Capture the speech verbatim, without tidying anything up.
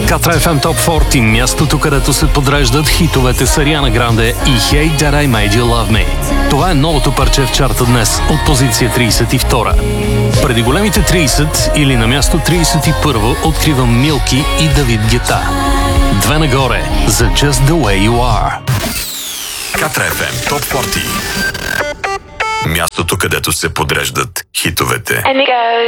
Катра еф ем Top сорок, мястото, където се подреждат хитовете с Ариана Гранде и Hey That I Made You Love Me. Това е новото парче в чарта днес от позиция тридесет и втора. Преди големите тридесет или на място тридесет и първо откривам Милки и Давид Гета. Две нагоре за Just The Way You Are. Катра еф ем Top сорок. Мястото, където се подреждат хитовете. And it goes.